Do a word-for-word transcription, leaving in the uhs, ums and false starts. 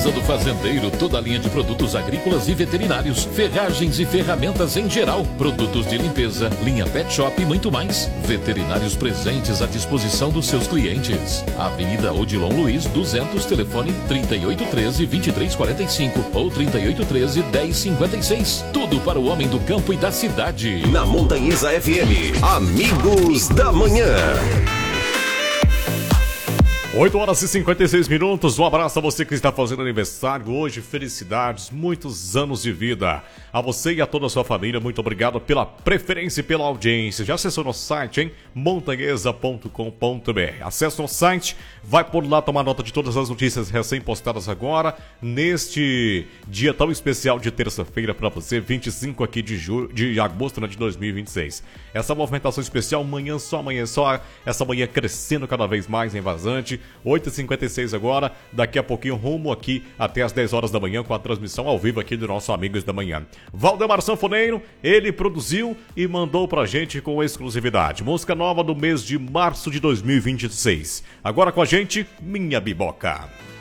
Casa do Fazendeiro, toda a linha de produtos agrícolas e veterinários, ferragens e ferramentas em geral, produtos de limpeza, linha pet shop e muito mais. Veterinários presentes à disposição dos seus clientes. Avenida Odilon Luiz, duzentos, telefone trinta e oito treze, vinte e três quarenta e cinco ou trinta e oito treze, dez cinquenta e seis. Tudo para o homem do campo e da cidade. Na Montanhesa F M, Amigos da Manhã. oito horas e cinquenta e seis minutos, um abraço a você que está fazendo aniversário hoje, felicidades, muitos anos de vida. A você e a toda a sua família, muito obrigado pela preferência e pela audiência. Já acessou nosso site, hein? montanhesa ponto com ponto b r. Acesse nosso site, vai por lá tomar nota de todas as notícias recém-postadas agora, neste dia tão especial de terça-feira para você, vinte e cinco aqui de, julho, de agosto né, de dois mil e vinte e seis. Essa movimentação especial, manhã só, amanhã só, essa manhã crescendo cada vez mais em Vazante. oito e cinquenta e seis agora, daqui a pouquinho rumo aqui até as dez horas da manhã com a transmissão ao vivo aqui do nosso Amigos da Manhã. Valdemar Sanfoneiro, ele produziu e mandou pra gente com exclusividade. Música nova do mês de março de dois mil e vinte e seis. Agora com a gente, Minha Biboca.